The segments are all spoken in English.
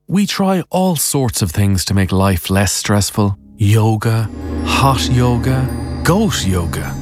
we try all sorts of things to make life less stressful. Yoga, hot yoga, goat yoga.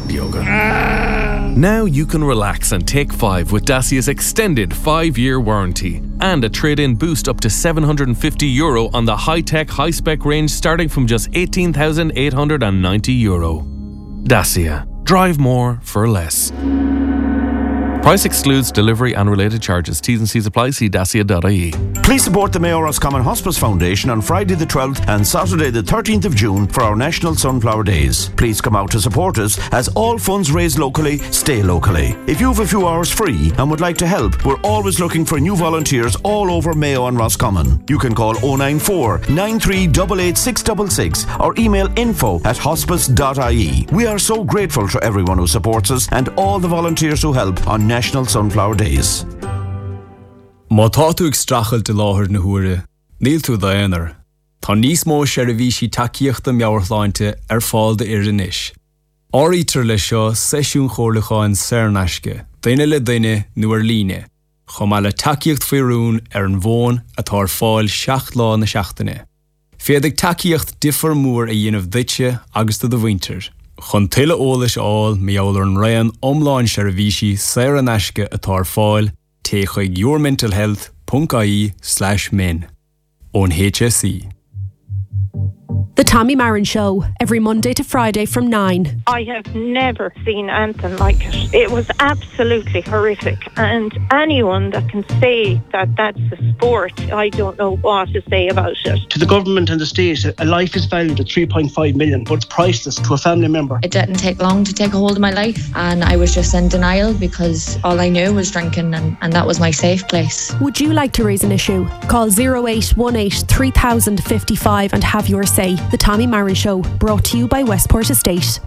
Now you can relax and take 5 with Dacia's extended 5-year warranty and a trade-in boost up to €750 on the high-tech, high-spec range starting from just €18,890. Dacia. Drive more for less. Price excludes delivery and related charges. T's and C's apply. See dacia.ie. Please support the Mayo Roscommon Hospice Foundation on Friday the 12th and Saturday the 13th of June for our National Sunflower Days. Please come out to support us as all funds raised locally stay locally. If you have a few hours free and would like to help, we're always looking for new volunteers all over Mayo and Roscommon. You can call 094 9388 666 or email info@hospice.ie. We are so grateful to everyone who supports us and all the volunteers who help on National Sunflower Days. Má tá tú ag strachel de láthir na huaire, níl tú daonar. Tá níos mó seirbhísí takeíochta meabhartháinte fáil de iris. Áítar le seo seisiún chomhlacháin saornaisce, daine le daine nuair líne, chomh le takeíocht faoirún an bhón atá fáil 7 lá na seachtaine. Féadigh takeíocht diffar mór a dhéanamh duite agus do bhainter. Chun tuile ólas áil meabhair an raon omláin seirbhísí saornaisce atá fáil take chuig yourmentalhealth.ie/min on HSE. The Tommy Marin Show, every Monday to Friday from 9. I have never seen anything like it. It was absolutely horrific. And anyone that can say that that's a sport, I don't know what to say about it. To the government and the state, a life is valued at 3.5 million, but it's priceless to a family member. It didn't take long to take a hold of my life, and I was just in denial because all I knew was drinking, and that was my safe place. Would you like to raise an issue? Call 0818 3055 and have your say. The Tommy Marin Show, brought to you by Westport Estate.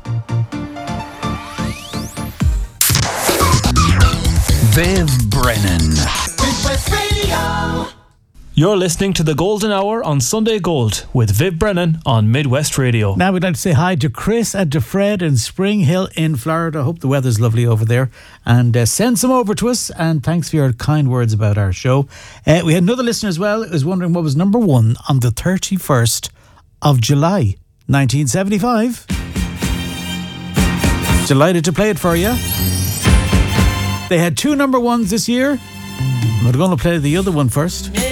Viv Brennan. Midwest Radio. You're listening to The Golden Hour on Sunday Gold with Viv Brennan on Midwest Radio. Now we'd like to say hi to Chris and to Fred in Spring Hill in Florida. Hope the weather's lovely over there. And send some over to us. And thanks for your kind words about our show. We had another listener as well who was wondering what was number 1 on the 31st of July 1975. Delighted to play it for you. They had 2 number 1s this year. We're going to play the other one first.